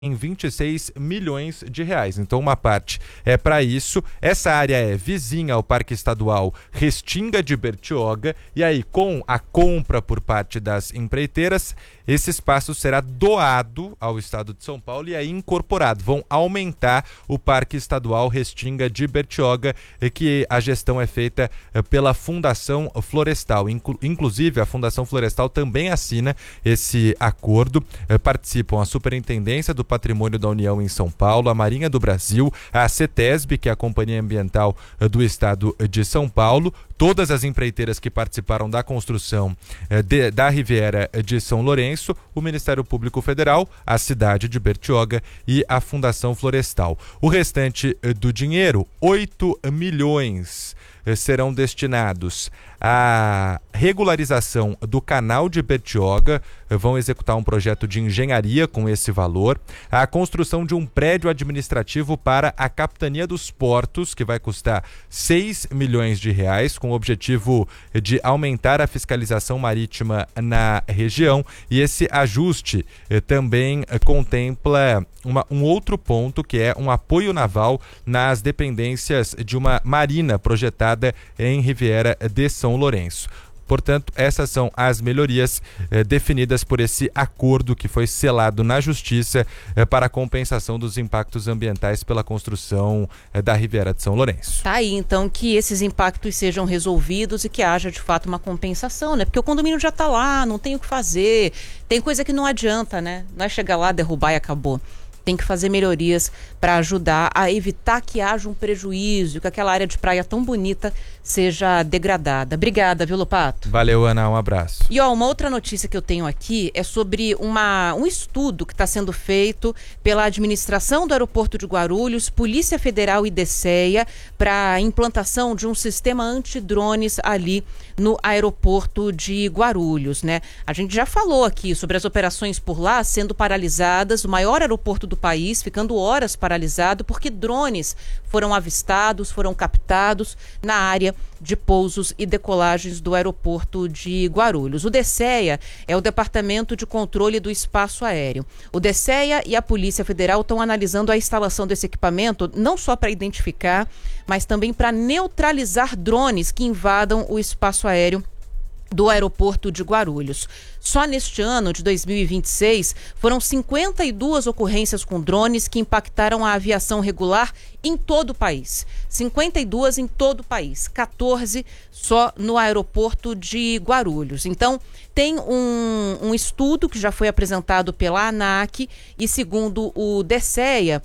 em 26 milhões de reais. Então uma parte é para isso. Essa área é vizinha ao Parque Estadual Restinga de Bertioga, e aí com a compra por parte das empreiteiras, esse espaço será doado ao estado de São Paulo e aí incorporado. Vão aumentar o Parque Estadual Restinga de Bertioga, que a gestão é feita pela Fundação Florestal. Inclusive a Fundação Florestal também assina esse acordo. Participam a Superintendência do Patrimônio da União em São Paulo, a Marinha do Brasil, a CETESB, que é a Companhia Ambiental do Estado de São Paulo, todas as empreiteiras que participaram da construção da Riviera de São Lourenço, o Ministério Público Federal, a cidade de Bertioga e a Fundação Florestal. O restante do dinheiro, 8 milhões, serão destinados à regularização do canal de Bertioga. Vão executar um projeto de engenharia com esse valor, a construção de um prédio administrativo para a Capitania dos Portos, que vai custar 6 milhões de reais, com o objetivo de aumentar a fiscalização marítima na região. E esse ajuste também contempla um outro ponto, que é um apoio naval nas dependências de uma marina projetada em Riviera de São Lourenço. Portanto, essas são as melhorias definidas por esse acordo que foi selado na Justiça para a compensação dos impactos ambientais pela construção da Riviera de São Lourenço. Tá aí, então, que esses impactos sejam resolvidos e que haja, de fato, uma compensação, né? Porque o condomínio já está lá, não tem o que fazer, tem coisa que não adianta, né? Não é chegar lá, derrubar e acabou. Tem que fazer melhorias para ajudar a evitar que haja um prejuízo, que aquela área de praia tão bonita seja degradada. Obrigada, viu, Lopato? Valeu, Ana, um abraço. E uma outra notícia que eu tenho aqui é sobre um estudo que está sendo feito pela administração do aeroporto de Guarulhos, Polícia Federal e DCEA, para a implantação de um sistema antidrones ali no aeroporto de Guarulhos, né? A gente já falou aqui sobre as operações por lá sendo paralisadas, o maior aeroporto do país ficando horas paralisado porque drones foram avistados, foram captados na área de pousos e decolagens do aeroporto de Guarulhos. O DCEA é o Departamento de Controle do Espaço Aéreo. O DCEA e a Polícia Federal estão analisando a instalação desse equipamento não só para identificar, mas também para neutralizar drones que invadam o espaço aéreo do aeroporto de Guarulhos. Só neste ano de 2026, foram 52 ocorrências com drones que impactaram a aviação regular em todo o país. 52 em todo o país, 14 só no aeroporto de Guarulhos. Então, tem um estudo que já foi apresentado pela ANAC e, segundo o DCEA,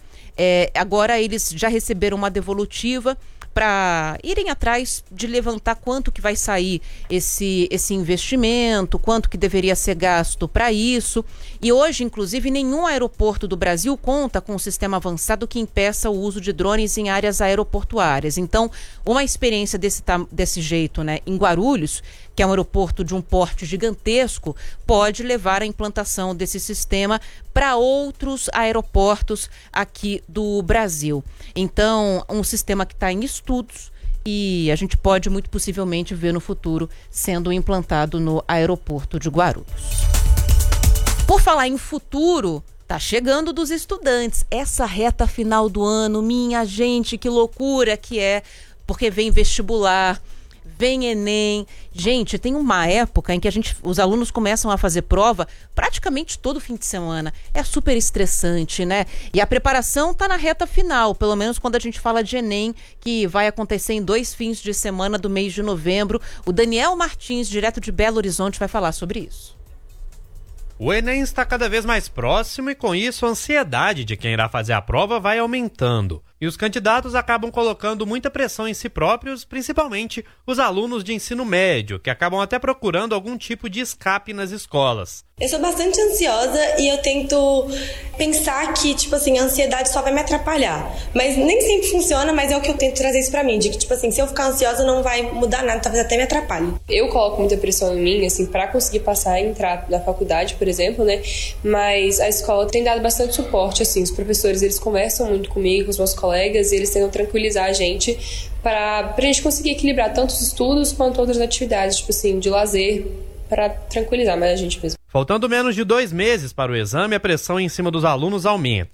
agora eles já receberam uma devolutiva para irem atrás de levantar quanto que vai sair esse investimento, quanto que deveria ser gasto para isso. E hoje, inclusive, nenhum aeroporto do Brasil conta com um sistema avançado que impeça o uso de drones em áreas aeroportuárias. Então, uma experiência desse jeito, né, em Guarulhos, que é um aeroporto de um porte gigantesco, pode levar à implantação desse sistema para outros aeroportos aqui do Brasil. Então, um sistema que está em estudos e a gente pode muito possivelmente ver no futuro sendo implantado no aeroporto de Guarulhos. Por falar em futuro, tá chegando dos estudantes. Essa reta final do ano, minha gente, que loucura que é, porque vem vestibular, vem Enem. Gente, tem uma época em que os alunos começam a fazer prova praticamente todo fim de semana. É super estressante, né? E a preparação tá na reta final, pelo menos quando a gente fala de Enem, que vai acontecer em 2 fins de semana do mês de novembro. O Daniel Martins, direto de Belo Horizonte, vai falar sobre isso. O Enem está cada vez mais próximo e, com isso, a ansiedade de quem irá fazer a prova vai aumentando. E os candidatos acabam colocando muita pressão em si próprios, principalmente os alunos de ensino médio, que acabam até procurando algum tipo de escape nas escolas. Eu sou bastante ansiosa e eu tento pensar que, a ansiedade só vai me atrapalhar. Mas nem sempre funciona, mas é o que eu tento trazer isso pra mim, de que, se eu ficar ansiosa não vai mudar nada, talvez até me atrapalhe. Eu coloco muita pressão em mim, pra conseguir passar e entrar na faculdade, por exemplo, né? Mas a escola tem dado bastante suporte, os professores, eles conversam muito comigo, com os meus colegas, e eles tentam tranquilizar a gente pra gente conseguir equilibrar tanto os estudos quanto outras atividades, de lazer, para tranquilizar mais a gente mesmo. Faltando menos de 2 meses para o exame, a pressão em cima dos alunos aumenta.